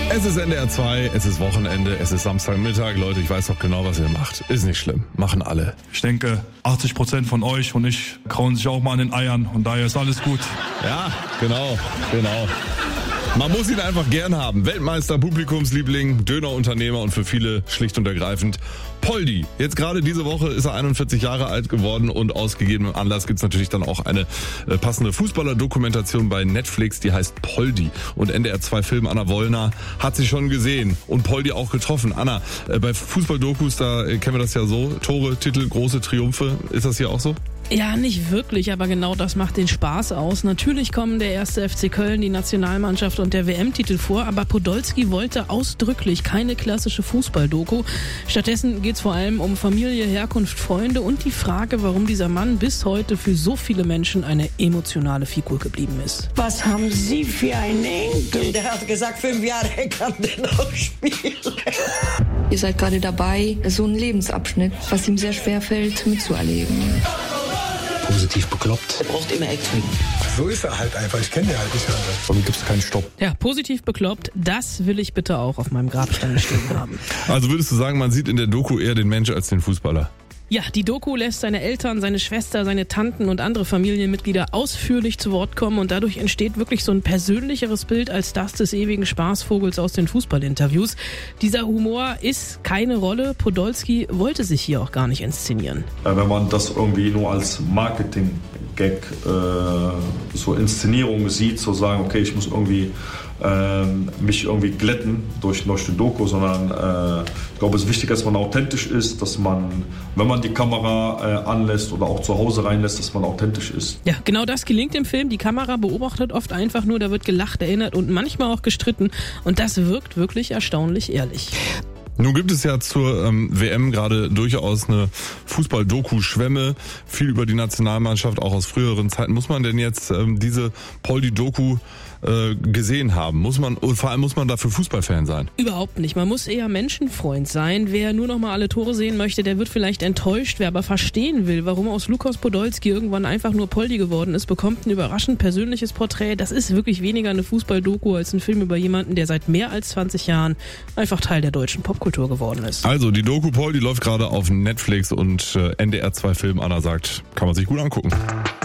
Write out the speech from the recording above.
Es ist NDR 2, es ist Wochenende, es ist Samstagmittag. Leute, ich weiß doch genau, was ihr macht. Ist nicht schlimm. Machen alle. Ich denke, 80% von euch und ich krauen sich auch mal an den Eiern. Und daher ist alles gut. Ja, genau. Man muss ihn einfach gern haben. Weltmeister, Publikumsliebling, Dönerunternehmer und für viele schlicht und ergreifend Poldi. Jetzt gerade diese Woche ist er 41 Jahre alt geworden und aus gegebenem Anlass gibt's natürlich dann auch eine passende Fußballer-Dokumentation bei Netflix, die heißt Poldi. Und NDR 2 Film Anna Wollner hat sie schon gesehen und Poldi auch getroffen. Anna, bei Fußball-Dokus, da kennen wir das ja so, Tore, Titel, große Triumphe. Ist das hier auch so? Ja, nicht wirklich, aber genau das macht den Spaß aus. Natürlich kommen der 1. FC Köln, die Nationalmannschaft und der WM-Titel vor, aber Podolski wollte ausdrücklich keine klassische Fußball-Doku. Stattdessen geht's vor allem um Familie, Herkunft, Freunde und die Frage, warum dieser Mann bis heute für so viele Menschen eine emotionale Figur geblieben ist. Was haben Sie für einen Enkel? Der hat gesagt, 5 Jahre kann der noch spielen. Ihr seid gerade dabei, so einen Lebensabschnitt, was ihm sehr schwer fällt, mitzuerleben. Positiv bekloppt. Er braucht immer Action. So ist er halt einfach. Ich kenne den halt nicht anders. Und gibt es keinen Stopp. Ja, positiv bekloppt, das will ich bitte auch auf meinem Grabstein stehen haben. Also würdest du sagen, man sieht in der Doku eher den Mensch als den Fußballer? Ja, die Doku lässt seine Eltern, seine Schwester, seine Tanten und andere Familienmitglieder ausführlich zu Wort kommen und dadurch entsteht wirklich so ein persönlicheres Bild als das des ewigen Spaßvogels aus den Fußballinterviews. Dieser Humor ist keine Rolle. Podolski wollte sich hier auch gar nicht inszenieren. Wenn man das irgendwie nur als Marketing-Gag, so Inszenierung sieht, so sagen, okay, ich muss irgendwie mich irgendwie glätten durch die Doku, sondern ich glaube, es ist wichtig, dass man authentisch ist, dass man, wenn man die Kamera anlässt oder auch zu Hause reinlässt, dass man authentisch ist. Ja, genau das gelingt im Film. Die Kamera beobachtet oft einfach nur, da wird gelacht, erinnert und manchmal auch gestritten und das wirkt wirklich erstaunlich ehrlich. Nun gibt es ja zur WM gerade durchaus eine Fußball-Doku-Schwemme, viel über die Nationalmannschaft, auch aus früheren Zeiten. Muss man denn jetzt diese Poldi-Doku gesehen haben? Vor allem muss man dafür Fußballfan sein? Überhaupt nicht. Man muss eher Menschenfreund sein. Wer nur noch mal alle Tore sehen möchte, der wird vielleicht enttäuscht. Wer aber verstehen will, warum aus Lukas Podolski irgendwann einfach nur Poldi geworden ist, bekommt ein überraschend persönliches Porträt. Das ist wirklich weniger eine Fußball-Doku als ein Film über jemanden, der seit mehr als 20 Jahren einfach Teil der deutschen Popkultur geworden ist. Also die Doku Poldi läuft gerade auf Netflix und NDR 2 Film, Anna sagt, kann man sich gut angucken.